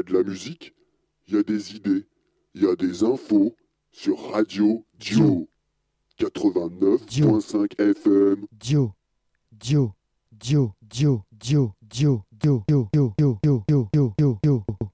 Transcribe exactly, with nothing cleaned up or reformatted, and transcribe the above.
y a de la musique, il y a des idées, il y a des infos sur Radio Dio quatre-vingt-neuf virgule cinq F M. Dio, Dio, Dio, Dio, Dio, Dio, Dio, Dio, Dio, Dio, Dio, Dio, Dio, Dio.